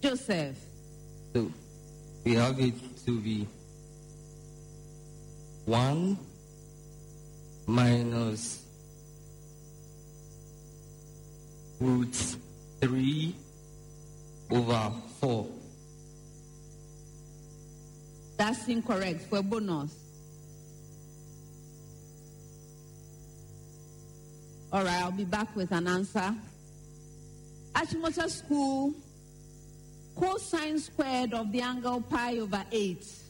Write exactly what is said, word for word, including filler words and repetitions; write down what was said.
Joseph. So we have it to be one minus root three over four. That's incorrect for bonus. All right, I'll be back with an answer. Achimota School, cosine squared of the angle pi over eight